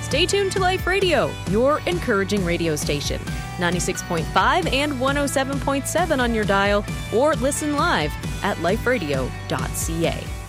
Stay tuned to Life Radio, your encouraging radio station. 96.5 and 107.7 on your dial, or listen live at liferadio.ca.